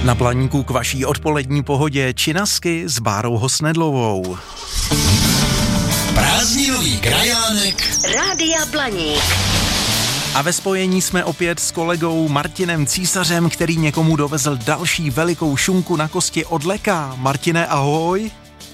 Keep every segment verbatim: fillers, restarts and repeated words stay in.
Na Blaníku k vaší odpolední pohodě činasky s Bárou Hosnedlovou. Prázdninový krajánek Rádia Blaník. A ve spojení jsme opět s kolegou Martinem Císařem, který někomu dovezl další velikou šunku na kosti od Leka. Martine, ahoj.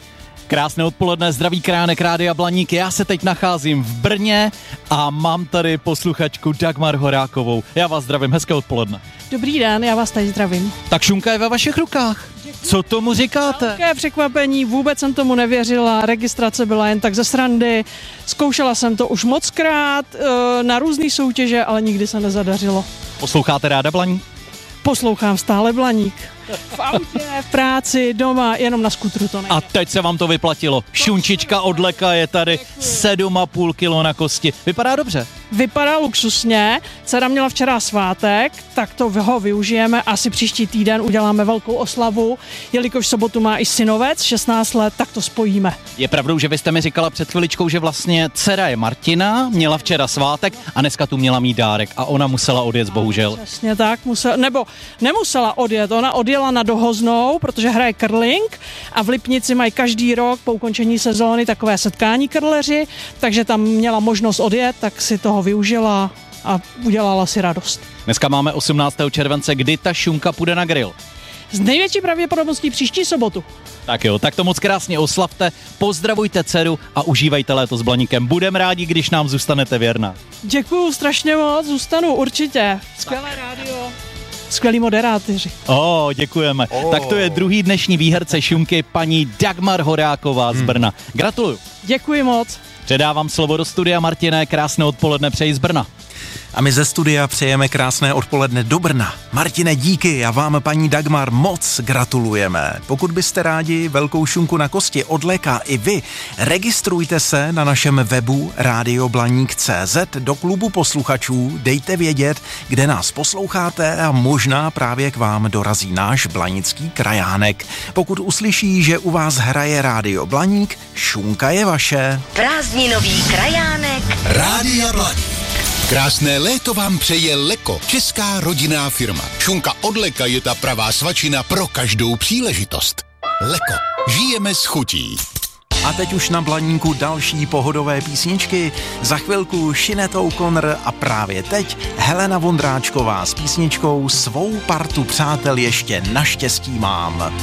Krásné odpoledne, zdravý krajánek Rádia Blaník. Já se teď nacházím v Brně a mám tady posluchačku Dagmar Horákovou. Já vás zdravím, hezké odpoledne. Dobrý den, já vás tady zdravím. Tak šunka je ve vašich rukách. Co tomu říkáte? Velké překvapení, vůbec jsem tomu nevěřila, registrace byla jen tak ze srandy, zkoušela jsem to už mockrát na různé soutěže, ale nikdy se nezadařilo. Posloucháte ráda Blaník? Poslouchám stále Blaník. V autě, v práci, doma, jenom na skutru to nejde. A teď se vám to vyplatilo. Šunčička od Leka je tady, sedm a půl kilo na kosti. Vypadá dobře. Vypadá luxusně, dcera měla včera svátek, tak to ho využijeme, asi příští týden uděláme velkou oslavu, jelikož v sobotu má i synovec, šestnáct let, tak to spojíme. Je pravdou, že vy jste mi říkala před chviličkou, že vlastně dcera je Martina, měla včera svátek a dneska tu měla mít dárek a ona musela odjet, bohužel. Přesně tak, musela, nebo nemusela odjet, ona odjela na Dohoznou, protože hraje curling a v Lipnici mají každý rok po ukončení sezóny takové setkání curleři, takže tam měla možnost odjet, tak si toho využila a udělala si radost. Dneska máme osmnáctého července, kdy ta šunka půjde na grill. Z největší pravděpodobností příští sobotu. Tak jo, tak to moc krásně oslavte, pozdravujte dceru a užívejte léto s Blaníkem. Budeme rádi, když nám zůstanete věrná. Děkuju strašně moc, zůstanu určitě. Skvělé rádio. Skvělí moderátoři. O, děkujeme. Oh. Tak to je druhý dnešní výherce šunky, paní Dagmar Horáková z Brna. Gratuluju. Děkuji moc. Předávám slovo do studia, Martine, krásné odpoledne přeji z Brna. A my ze studia přejeme krásné odpoledne do Brna. Martine, díky a vám, paní Dagmar, moc gratulujeme. Pokud byste rádi velkou šunku na kosti od Leka i vy, registrujte se na našem webu rádio blaník tečka cé zet do klubu posluchačů, dejte vědět, kde nás posloucháte a možná právě k vám dorazí náš blanický krajánek. Pokud uslyší, že u vás hraje Rádio Blaník, šunka je vaše. Prázdninový krajánek Rádia Blaník. Krásné léto vám přeje Leko, česká rodinná firma. Šunka od Leka je ta pravá svačina pro každou příležitost. Leko, žijeme s chutí. A teď už na Blaníku další pohodové písničky. Za chvilku Sinéad O'Connor a právě teď Helena Vondráčková s písničkou Svou partu přátel ještě naštěstí mám.